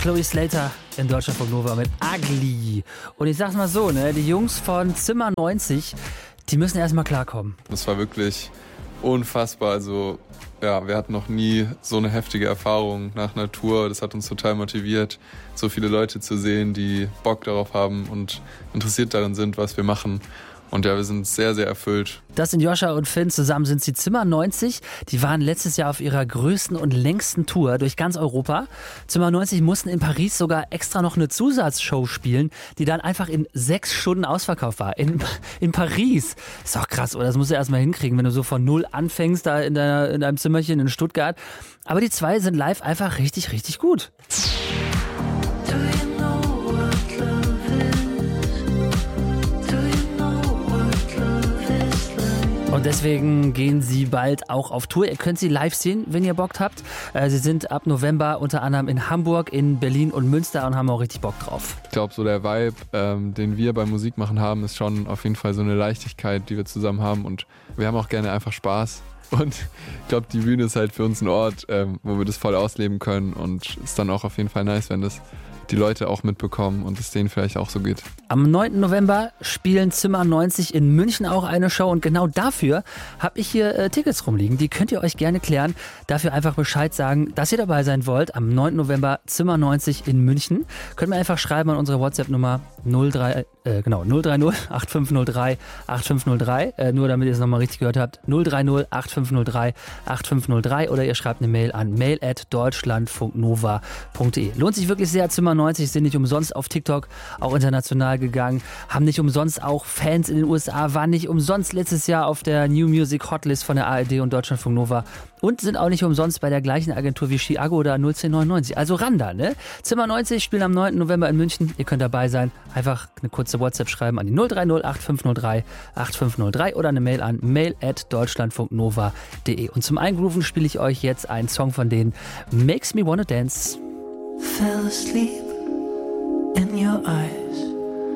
Chloe Slater in Deutschlandfunk Nova mit Ugly. Und ich sag's mal so, ne, die Jungs von Zimmer 90, die müssen erstmal klarkommen. Das war wirklich unfassbar. Also, ja, wir hatten noch nie so eine heftige Erfahrung nach einer Tour. Das hat uns total motiviert, so viele Leute zu sehen, die Bock darauf haben und interessiert darin sind, was wir machen. Und ja, wir sind sehr, sehr erfüllt. Das sind Joscha und Finn, zusammen sind sie Zimmer 90. Die waren letztes Jahr auf ihrer größten und längsten Tour durch ganz Europa. Zimmer 90 mussten in Paris sogar extra noch eine Zusatzshow spielen, die dann einfach in 6 Stunden ausverkauft war. In Paris. Ist doch krass, oder? Das musst du erst mal hinkriegen, wenn du so von null anfängst, da in deinem Zimmerchen in Stuttgart. Aber die zwei sind live einfach richtig, richtig gut. Und deswegen gehen sie bald auch auf Tour. Ihr könnt sie live sehen, wenn ihr Bock habt. Sie sind ab November unter anderem in Hamburg, in Berlin und Münster und haben auch richtig Bock drauf. Ich glaube, so der Vibe, den wir beim Musikmachen haben, ist schon auf jeden Fall so eine Leichtigkeit, die wir zusammen haben. Und wir haben auch gerne einfach Spaß. Und ich glaube, die Bühne ist halt für uns ein Ort, wo wir das voll ausleben können. Und ist dann auch auf jeden Fall nice, wenn das die Leute auch mitbekommen und es denen vielleicht auch so geht. Am 9. November spielen Zimmer 90 in München auch eine Show und genau dafür habe ich hier Tickets rumliegen. Die könnt ihr euch gerne klären. Dafür einfach Bescheid sagen, dass ihr dabei sein wollt. Am 9. November Zimmer 90 in München. Könnt mir einfach schreiben an unsere WhatsApp-Nummer 030 8503 8503. Nur damit ihr es nochmal richtig gehört habt. 030 8503 8503 oder ihr schreibt eine Mail an mail@deutschlandfunknova.de. Lohnt sich wirklich sehr. Zimmer 90 sind nicht umsonst auf TikTok auch international gegangen, haben nicht umsonst auch Fans in den USA, waren nicht umsonst letztes Jahr auf der New Music Hotlist von der ARD und Deutschlandfunk Nova und sind auch nicht umsonst bei der gleichen Agentur wie Chiago oder 01099. Also ran da, ne? Zimmer 90 spielen am 9. November in München. Ihr könnt dabei sein. Einfach eine kurze WhatsApp schreiben an die 030 8503 8503 oder eine Mail an mail@deutschlandfunknova.de. Und zum Eingrooven spiele ich euch jetzt einen Song von denen, Makes Me Wanna Dance. Fell asleep in your eyes.